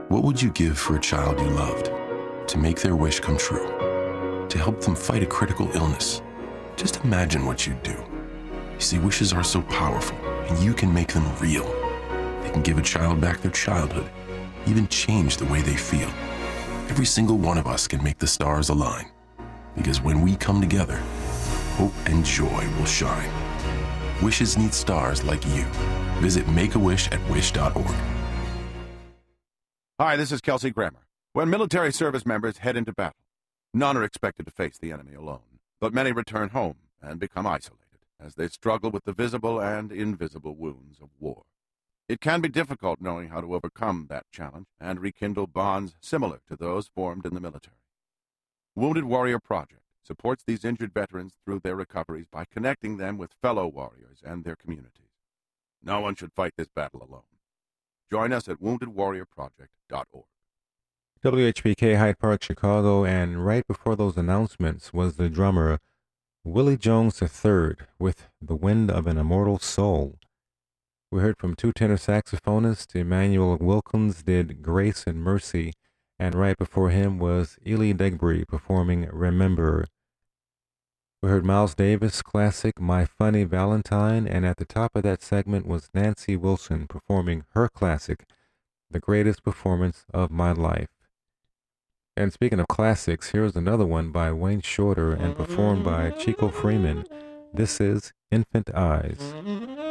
What would you give for a child you loved? To make their wish come true? To help them fight a critical illness? Just imagine what you'd do. You see, wishes are so powerful, and you can make them real. They can give a child back their childhood, even change the way they feel. Every single one of us can make the stars align, because when we come together, hope and joy will shine. Wishes need stars like you. Visit Make-A-Wish@wish.org. Hi, this is Kelsey Grammer. When military service members head into battle, none are expected to face the enemy alone, but many return home and become isolated as they struggle with the visible and invisible wounds of war. It can be difficult knowing how to overcome that challenge and rekindle bonds similar to those formed in the military. Wounded Warrior Project supports these injured veterans through their recoveries by connecting them with fellow warriors and their communities. No one should fight this battle alone. Join us at woundedwarriorproject.org. WHPK Hyde Park, Chicago, and right before those announcements was the drummer Willie Jones III with The Wind of an Immortal Soul. We heard from two tenor saxophonists. Emmanuel Wilkins did Grace and Mercy, and right before him was Ely Degbree performing Remember. We heard Miles Davis' classic My Funny Valentine, and at the top of that segment was Nancy Wilson performing her classic, The Greatest Performance of My Life. And speaking of classics, here's another one by Wayne Shorter and performed by Chico Freeman. This is Infant Eyes.